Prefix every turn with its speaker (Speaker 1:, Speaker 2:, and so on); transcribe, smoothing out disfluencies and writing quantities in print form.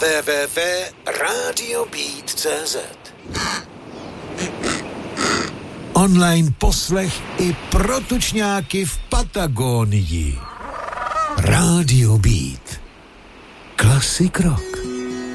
Speaker 1: www.radiobeat.cz.
Speaker 2: Online poslech i pro tučňáky v Patagonii. Radio Beat. Classic rock.